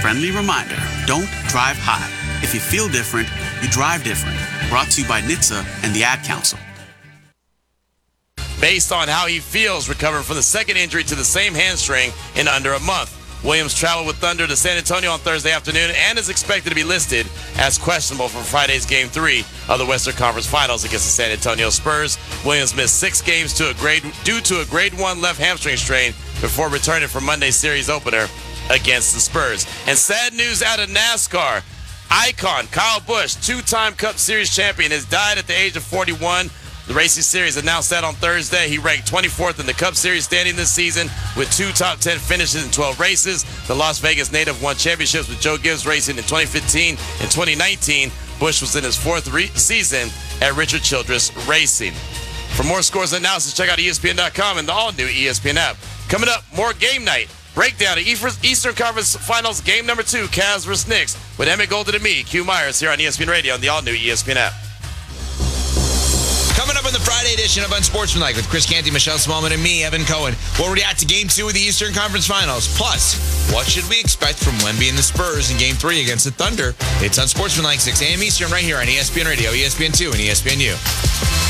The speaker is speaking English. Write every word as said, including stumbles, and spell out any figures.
Friendly reminder, don't drive high. If you feel different, you drive different. Brought to you by N H T S A and the Ad Council. Based on how he feels recovering from the second injury to the same hamstring in under a month. Williams traveled with Thunder to San Antonio on Thursday afternoon and is expected to be listed as questionable for Friday's Game three of the Western Conference Finals against the San Antonio Spurs. Williams missed six games to a grade, due to a grade one left hamstring strain before returning for Monday's series opener against the Spurs. And sad news out of NASCAR. Icon Kyle Busch, two-time Cup Series champion, has died at the age of forty-one. The Racing Series announced that on Thursday. He ranked twenty-fourth in the Cup Series standing this season with two top ten finishes in twelve races. The Las Vegas native won championships with Joe Gibbs Racing in twenty fifteen and twenty nineteen. Busch was in his fourth re- season at Richard Childress Racing. For more scores and analysis, check out E S P N dot com and the all-new E S P N app. Coming up, more game night. Breakdown of Eastern Conference Finals game number two, Cavs versus Knicks, with Emmett Golden and me, Q Myers, here on E S P N Radio and the all-new E S P N app. Coming up on the Friday edition of Unsportsmanlike with Chris Canty, Michelle Smallman, and me, Evan Cohen, we'll react to Game two of the Eastern Conference Finals. Plus, what should we expect from Wemby and the Spurs in Game three against the Thunder? It's Unsportsmanlike, six a.m. Eastern, right here on E S P N Radio, E S P N two, and E S P N U.